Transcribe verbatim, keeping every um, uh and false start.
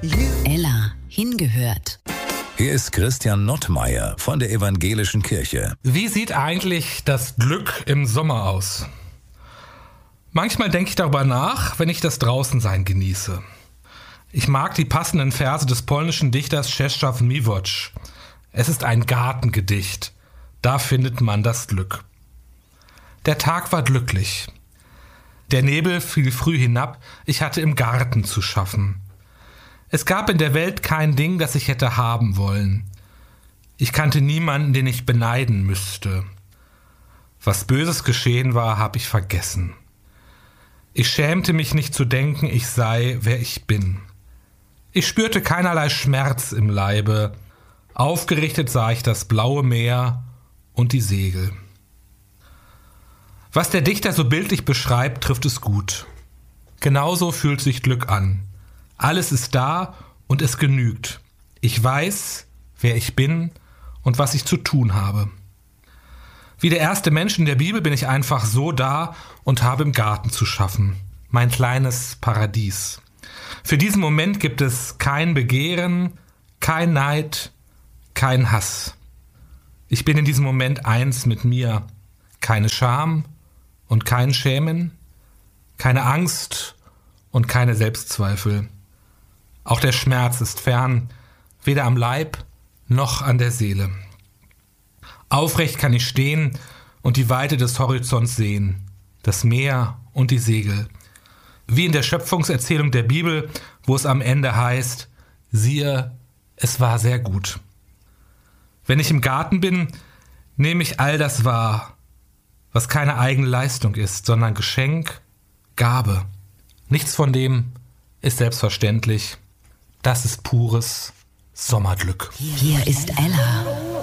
Ella, hingehört. Hier ist Christian Nottmeier von der Evangelischen Kirche. Wie sieht eigentlich das Glück im Sommer aus? Manchmal denke ich darüber nach, wenn ich das Draußensein genieße. Ich mag die passenden Verse des polnischen Dichters Czesław Miłosz. Es ist ein Gartengedicht. Da findet man das Glück. Der Tag war glücklich. Der Nebel fiel früh hinab, ich hatte im Garten zu schaffen. Es gab in der Welt kein Ding, das ich hätte haben wollen. Ich kannte niemanden, den ich beneiden müsste. Was Böses geschehen war, habe ich vergessen. Ich schämte mich nicht zu denken, ich sei, wer ich bin. Ich spürte keinerlei Schmerz im Leibe. Aufgerichtet sah ich das blaue Meer und die Segel. Was der Dichter so bildlich beschreibt, trifft es gut. Genauso fühlt sich Glück an. Alles ist da und es genügt. Ich weiß, wer ich bin und was ich zu tun habe. Wie der erste Mensch in der Bibel bin ich einfach so da und habe im Garten zu schaffen. Mein kleines Paradies. Für diesen Moment gibt es kein Begehren, kein Neid, kein Hass. Ich bin in diesem Moment eins mit mir. Keine Scham und kein Schämen, keine Angst und keine Selbstzweifel. Auch der Schmerz ist fern, weder am Leib noch an der Seele. Aufrecht kann ich stehen und die Weite des Horizonts sehen, das Meer und die Segel. Wie in der Schöpfungserzählung der Bibel, wo es am Ende heißt, siehe, es war sehr gut. Wenn ich im Garten bin, nehme ich all das wahr, was keine eigene Leistung ist, sondern Geschenk, Gabe. Nichts von dem ist selbstverständlich. Das ist pures Sommerglück. Hier ist Ella.